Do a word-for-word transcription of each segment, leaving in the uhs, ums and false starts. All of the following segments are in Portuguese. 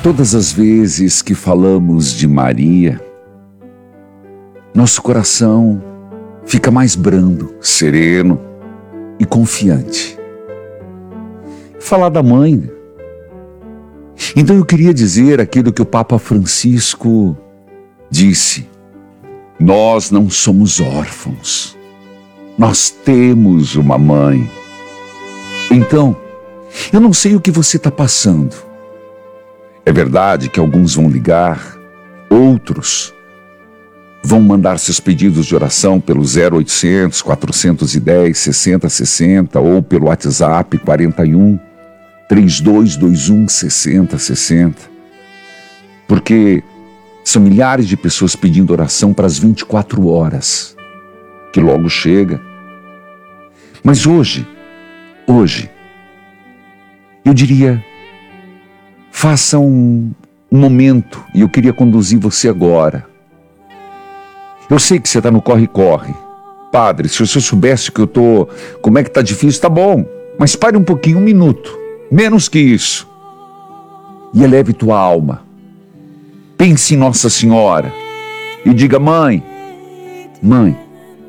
Todas as vezes que falamos de Maria, nosso coração fica mais brando, sereno e confiante. Falar da mãe. Então eu queria dizer aquilo que o Papa Francisco disse: nós não somos órfãos, nós temos uma mãe. Então, eu não sei o que você está passando. É verdade que alguns vão ligar, outros vão mandar seus pedidos de oração pelo zero oitocentos, quatrocentos e dez, sessenta sessenta ou pelo WhatsApp quarenta e um, trinta e dois vinte e um, sessenta sessenta. Porque são milhares de pessoas pedindo oração para as vinte e quatro horas, que logo chega. Mas hoje, hoje, eu diria, faça um, um momento, e eu queria conduzir você agora. Eu sei que você está no corre-corre. Padre, se eu soubesse que eu estou, como é que está difícil, tá bom. Mas pare um pouquinho, um minuto. Menos que isso. E eleve tua alma. Pense em Nossa Senhora. E diga: mãe, mãe,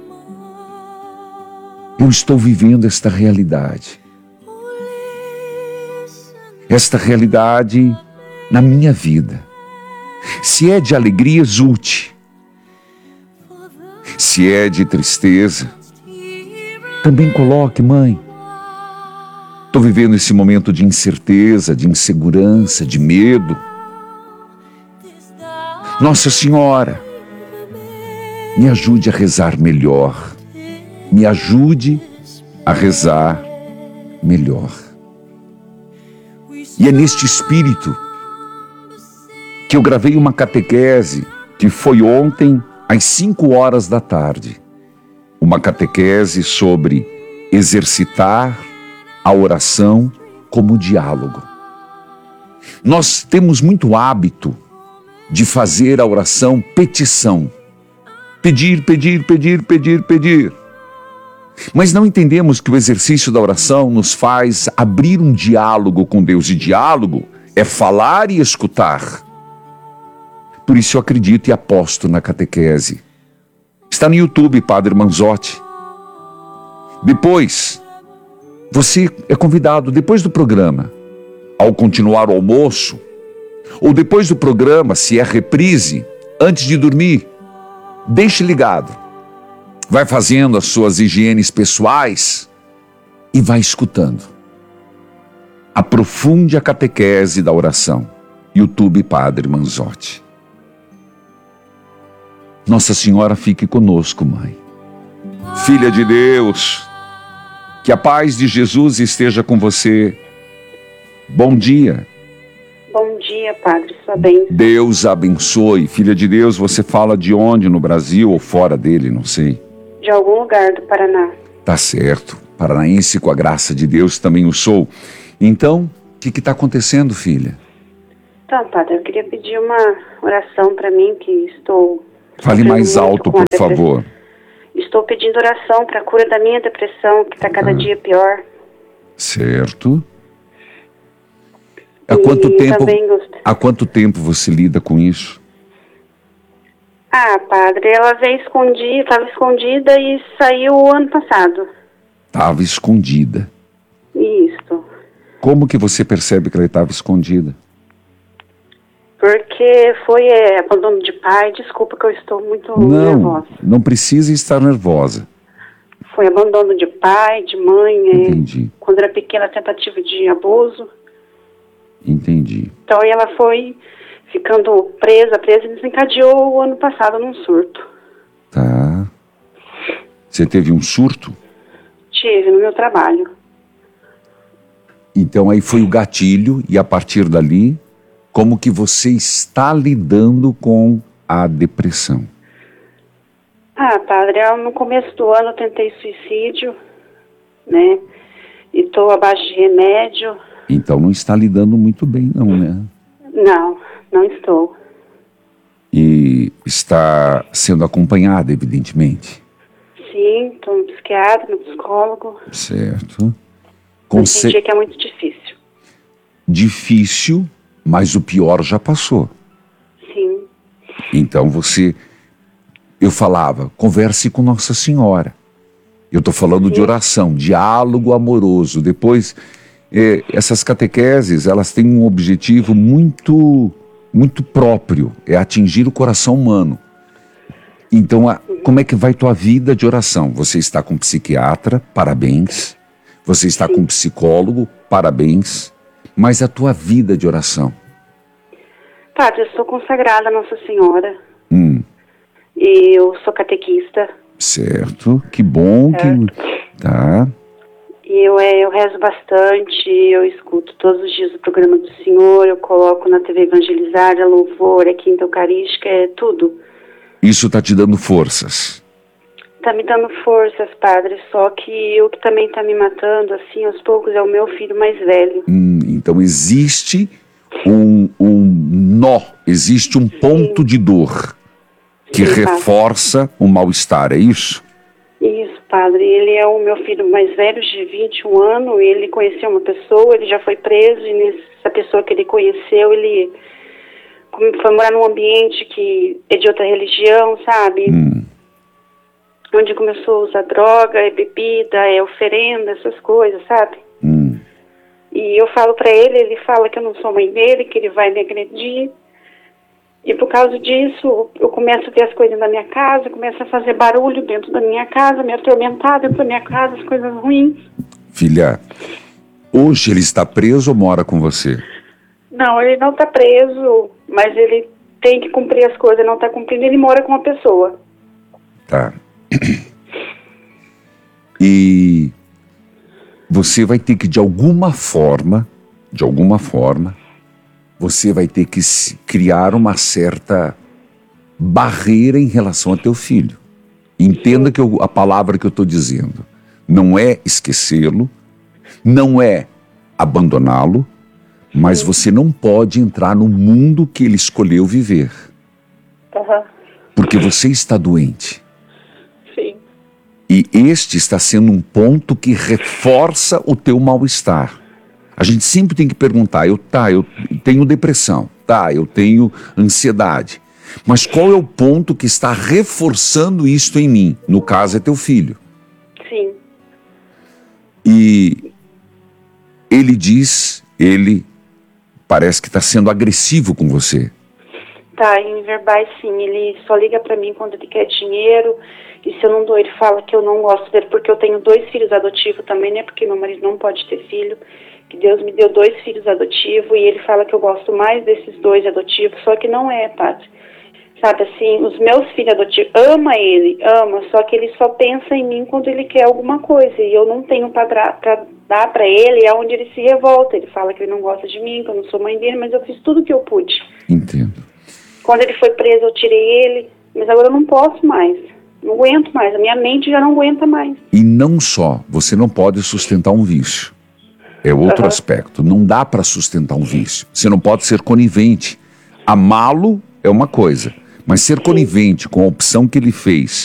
eu estou vivendo esta realidade. Esta realidade na minha vida. Se é de alegria, exulte. Se é de tristeza, também coloque: mãe, estou vivendo esse momento de incerteza, de insegurança, de medo. Nossa Senhora, me ajude a rezar melhor. Me ajude a rezar melhor. E é neste espírito que eu gravei uma catequese que foi ontem às cinco horas da tarde. Uma catequese sobre exercitar a oração como diálogo. Nós temos muito hábito de fazer a oração petição. Pedir, pedir, pedir, pedir, pedir. Mas não entendemos que o exercício da oração nos faz abrir um diálogo com Deus. E diálogo é falar e escutar. Por isso eu acredito e aposto na catequese. Está no YouTube, Padre Manzotti. Depois, você é convidado, depois do programa, ao continuar o almoço, ou depois do programa, se é reprise, antes de dormir, deixe ligado. Vai fazendo as suas higienes pessoais e vai escutando. Aprofunde a catequese da oração. YouTube, Padre Manzotti. Nossa Senhora fique conosco, mãe. Filha de Deus, que a paz de Jesus esteja com você. Bom dia. Bom dia, Padre, sua bênção. Deus abençoe. Filha de Deus, você fala de onde? No Brasil ou fora dele, não sei. De algum lugar do Paraná. Tá certo. Paranaense, com a graça de Deus, também o sou. Então, o que está acontecendo, filha? Então, Padre, eu queria pedir uma oração para mim, que estou... Fale mais alto, por favor. Estou pedindo oração para a cura da minha depressão, que está cada ah. dia pior. Certo. Há quanto, tempo, gost... há quanto tempo você lida com isso? Ah, Padre, ela veio escondida, estava escondida e saiu ano passado. Estava escondida. Isso. Como que você percebe que ela estava escondida? Porque foi é, abandono de pai. Desculpa que eu estou muito não, nervosa. Não precisa estar nervosa. Foi abandono de pai, de mãe. Entendi. É, quando era pequena, tentativa de abuso. Entendi. Então ela foi ficando presa, presa e desencadeou o ano passado num surto. Tá. Você teve um surto? Tive, no meu trabalho. Então aí foi o gatilho e a partir dali, como que você está lidando com a depressão? Ah, Padre, eu, no começo do ano eu tentei suicídio, né? E estou à base de remédio. Então não está lidando muito bem, não, né? Não, não estou. E está sendo acompanhada, evidentemente? Sim, estou no psiquiatra, no psicólogo. Certo. Conce... Eu senti que é muito difícil. Difícil, mas o pior já passou. Sim. Então você, eu falava, converse com Nossa Senhora. Eu estou falando Sim. de oração, diálogo amoroso. Depois, é, essas catequeses, elas têm um objetivo muito, muito próprio, é atingir o coração humano. Então, a, como é que vai tua vida de oração? Você está com psiquiatra, parabéns. Você está Sim. com psicólogo, parabéns. Mas a tua vida de oração? Padre, eu sou consagrada a Nossa Senhora. Hum. E eu sou catequista. Certo, que bom certo. que... Tá. E eu, é, eu rezo bastante, eu escuto todos os dias o programa do Senhor, eu coloco na T V Evangelizar, é louvor, é quinta eucarística, é tudo. Isso está te dando forças? Está me dando forças, Padre, só que o que também está me matando, assim, aos poucos, é o meu filho mais velho. Hum, então existe um, um nó, existe um ponto Sim. de dor que Sim, reforça o mal-estar, é isso? Isso, Padre. Ele é o meu filho mais velho, de vinte e um anos, ele conheceu uma pessoa, ele já foi preso, e nessa pessoa que ele conheceu, ele foi morar num ambiente que é de outra religião, sabe? Hum. Onde começou a usar droga, é bebida, é oferenda, essas coisas, sabe? Hum. E eu falo pra ele, ele fala que eu não sou mãe dele, que ele vai me agredir. E por causa disso, eu começo a ver as coisas na minha casa, começo a fazer barulho dentro da minha casa, me atormentar dentro da minha casa, as coisas ruins. Filha, hoje ele está preso ou mora com você? Não, ele não está preso, mas ele tem que cumprir as coisas, não está cumprindo, ele mora com uma pessoa. Tá. E você vai ter que, de alguma forma, de alguma forma, você vai ter que criar uma certa barreira em relação a teu filho. Entenda que eu, a palavra que eu estou dizendo não é esquecê-lo, não é abandoná-lo, mas você não pode entrar no mundo que ele escolheu viver. Uhum. Porque você está doente. Sim. E este está sendo um ponto que reforça o teu mal-estar. A gente sempre tem que perguntar, eu, tá, eu tenho depressão, tá, eu tenho ansiedade. Mas qual é o ponto que está reforçando isto em mim? No caso é teu filho. Sim. E ele diz, ele parece que está sendo agressivo com você. Tá, em verbais sim, ele só liga pra mim quando ele quer dinheiro, e se eu não dou, ele fala que eu não gosto dele, porque eu tenho dois filhos adotivos também, né, porque meu marido não pode ter filho, que Deus me deu dois filhos adotivos, e ele fala que eu gosto mais desses dois adotivos, só que não é, Padre. Sabe, assim, os meus filhos adotivos, ama ele, ama, só que ele só pensa em mim quando ele quer alguma coisa, e eu não tenho pra, pra dar pra ele, é onde ele se revolta, ele fala que ele não gosta de mim, que eu não sou mãe dele, mas eu fiz tudo o que eu pude. Entendo. Quando ele foi preso, eu tirei ele, mas agora eu não posso mais, não aguento mais, a minha mente já não aguenta mais. E não só, você não pode sustentar um vício. É outro uhum. aspecto. Não dá para sustentar um vício. Você não pode ser conivente. Amá-lo é uma coisa, mas ser Sim. conivente com a opção que ele fez